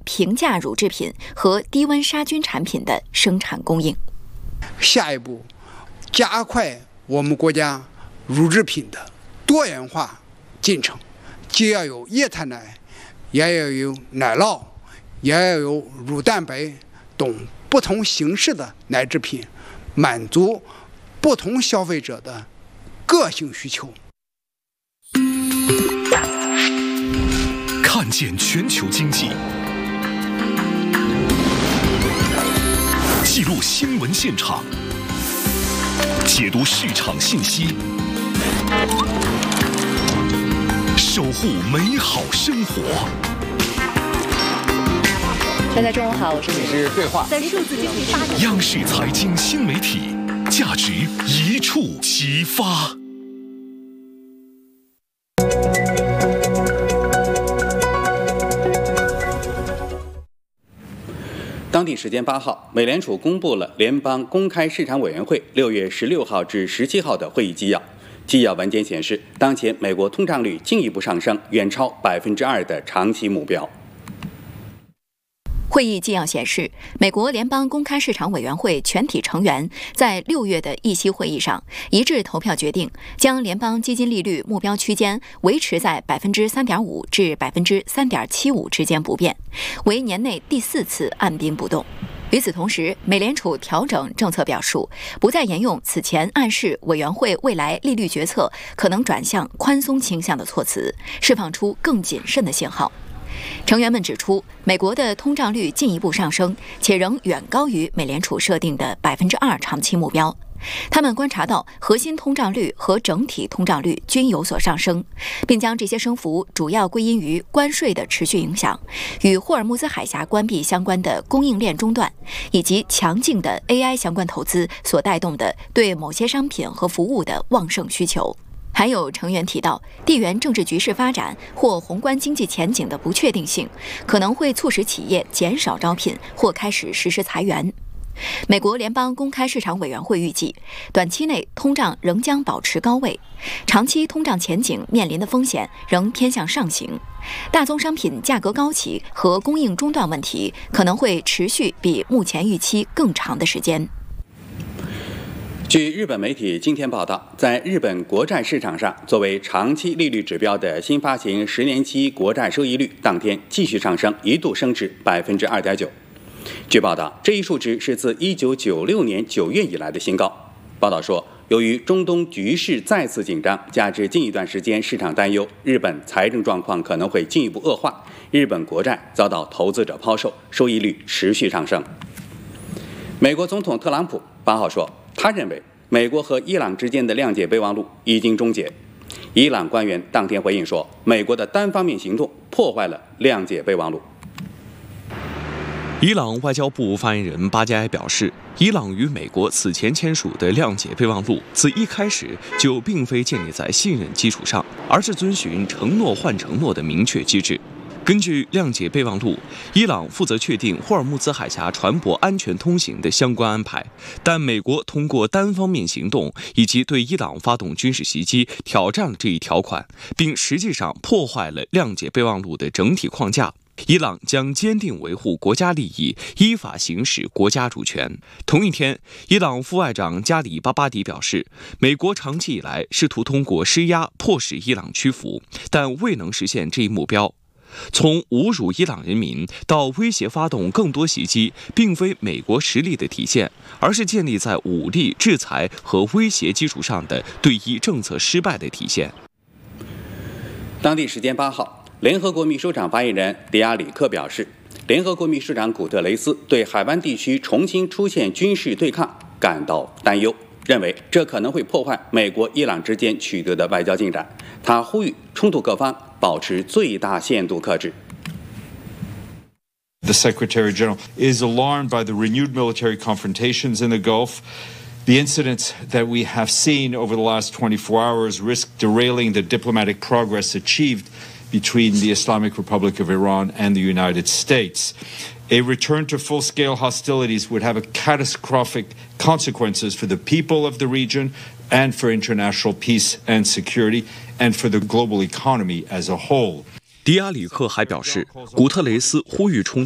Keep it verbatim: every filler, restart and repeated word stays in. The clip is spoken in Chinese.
平价乳制品和低温杀菌产品的生产供应。 下一步，加快我们国家乳制品的多元化进程，既要有液态奶，也要有奶酪，也要有乳蛋白等不同形式的奶制品，满足不同消费者的个性需求。 看见全球经济，记录新闻现场，解读市场信息，守护美好生活。 大家中午好，我是这里是对话。 在数字经济发展， 央视财经新媒体，价值一触即发。 当地时间八号，美联储公布了联邦公开市场委员会六月十六号至十七号的会议纪要。纪要文件显示，当前美国通胀率进一步上升，远超百分之二的长期目标。 会议纪要显示，美国联邦公开市场委员会全体成员在六月的议息会议上一致投票决定，将联邦基金利率目标区间维持在百分之三点五至百分之三点七五之间不变，为年内第四次按兵不动。与此同时，美联储调整政策表述，不再沿用此前暗示委员会未来利率决策可能转向宽松倾向的措辞，释放出更谨慎的信号。成员们指出，美国的通胀率进一步上升，且仍远高于美联储设定的百分之二长期目标。他们观察到核心通胀率和整体通胀率均有所上升，并将这些升幅主要归因于关税的持续影响、与霍尔木兹海峡关闭相关的供应链中断，以及强劲的 A I 相关投资所带动的对某些商品和服务的旺盛需求。还有成员提到，地缘政治局势发展或宏观经济前景的不确定性，可能会促使企业减少招聘或开始实施裁员。美国联邦公开市场委员会预计，短期内通胀仍将保持高位，长期通胀前景面临的风险仍偏向上行。大宗商品价格高企和供应中断问题可能会持续比目前预期更长的时间。 据日本媒体今天报道，在日本国债市场上，作为长期利率指标的新发行十年期国债收益率当天继续上升，一度升至百分之二点九。据报道，这一数值是自一九九六年九月以来的新高。报道说，由于中东局势再次紧张，加之近一段时间市场担忧日本财政状况可能会进一步恶化，日本国债遭到投资者抛售，收益率持续上升。美国总统特朗普八号说，他认为美国和伊朗之间的谅解备忘录已经终结。伊朗官员当天回应说，美国的单方面行动破坏了谅解备忘录。 伊朗外交部发言人巴加埃表示，伊朗与美国此前签署的谅解备忘录自一开始就并非建立在信任基础上，而是遵循承诺换承诺的明确机制。根据谅解备忘录，伊朗负责确定霍尔木兹海峡船舶安全通行的相关安排，但美国通过单方面行动以及对伊朗发动军事袭击，挑战了这一条款，并实际上破坏了谅解备忘录的整体框架。伊朗将坚定维护国家利益，依法行使国家主权。同一天，伊朗副外长加里巴巴迪表示，美国长期以来试图通过施压迫使伊朗屈服，但未能实现这一目标。从侮辱伊朗人民到威胁发动更多袭击，并非美国实力的体现，而是建立在武力、制裁和威胁基础上的对伊政策失败的体现。 当地时间八号，联合国秘书长发言人迪亚里克表示，联合国秘书长古特雷斯对海湾地区重新出现军事对抗感到担忧，认为这可能会破坏美国伊朗之间取得的外交进展。他呼吁冲突各方保持最大限度克制。 The Secretary General is alarmed by the renewed military confrontations in the Gulf. The incidents that we have seen over the last twenty-four hours risk derailing the diplomatic progress achieved between the Islamic Republic of Iran and the United States. A return to full-scale hostilities would have a catastrophic consequences for the people of the region and for international peace and security and for the global economy as a whole. 迪亚里克还表示，古特雷斯呼吁冲